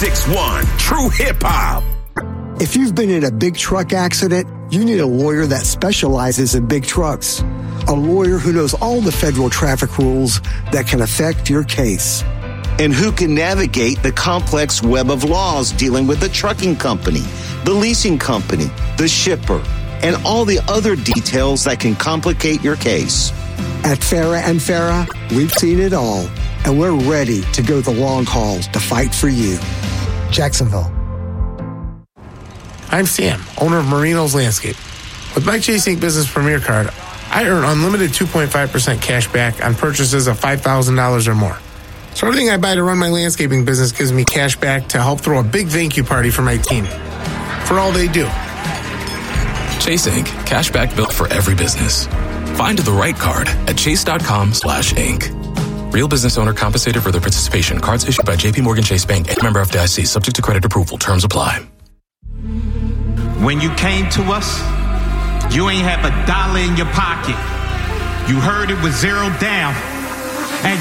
96.1 True Hip Hop. If you've been in a big truck accident, you need a lawyer that specializes in big trucks. A lawyer who knows all the federal traffic rules that can affect your case. And who can navigate the complex web of laws dealing with the trucking company, the leasing company, the shipper, and all the other details that can complicate your case. At Farah and Farah, we've seen it all, and we're ready to go the long haul to fight for you. Jacksonville. I'm Sam, owner of Marino's Landscape. With my Chase Ink Business Premier Card, I earn unlimited 2.5% cash back on purchases of $5,000 or more. So everything I buy to run my landscaping business gives me cash back to help throw a big thank you party for my team. For all they do. Chase Ink. Cash back built for every business. Find the right card at chase.com/ink. Real business owner compensated for their participation. Cards issued by J.P. Morgan Chase Bank, a member FDIC, subject to credit approval. Terms apply. When you came to us, you ain't have $1 in your pocket. You heard it was zero down.